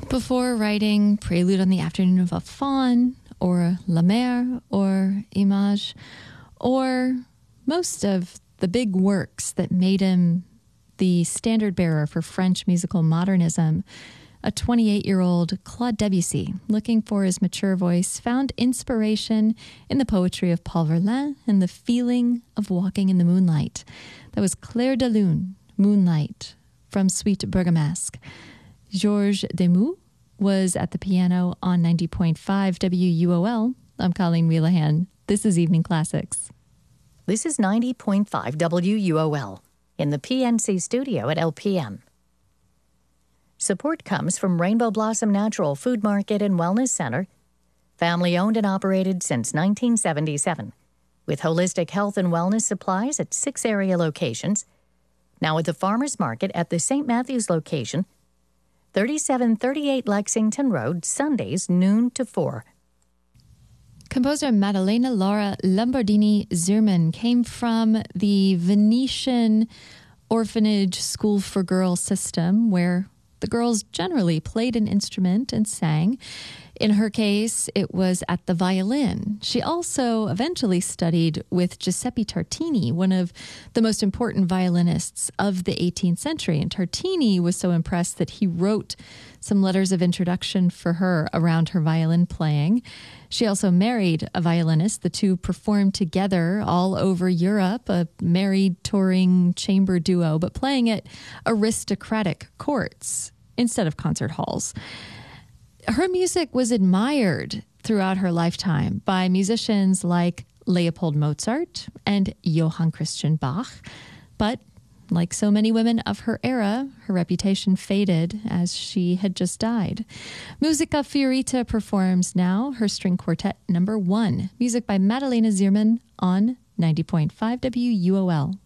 Before writing Prelude on the Afternoon of a Faun, or La Mer, or Image, or most of the big works that made him the standard bearer for French musical modernism, a 28-year-old Claude Debussy, looking for his mature voice, found inspiration in the poetry of Paul Verlaine and the feeling of walking in the moonlight. That was Clair de Lune, Moonlight, from Suite Bergamasque. Georges Demus was at the piano on 90.5 WUOL. I'm Colleen Wheelahan. This is Evening Classics. This is 90.5 WUOL in the PNC studio at LPM. Support comes from Rainbow Blossom Natural Food Market and Wellness Center, family-owned and operated since 1977, with holistic health and wellness supplies at 6 area locations, now at the Farmers Market at the St. Matthews location, 3738 Lexington Road, Sundays, noon to 4. Composer Maddalena Laura Lombardini-Zirman came from the Venetian orphanage school for girls system, where the girls generally played an instrument and sang. In her case, it was at the violin. She also eventually studied with Giuseppe Tartini, one of the most important violinists of the 18th century. And Tartini was so impressed that he wrote some letters of introduction for her around her violin playing. She also married a violinist. The two performed together all over Europe, a married touring chamber duo, but playing at aristocratic courts instead of concert halls. Her music was admired throughout her lifetime by musicians like Leopold Mozart and Johann Christian Bach. But like so many women of her era, her reputation faded as she had just died. Musica Fiorita performs now her string quartet number 1, music by Maddalena Zirman on 90.5 WUOL.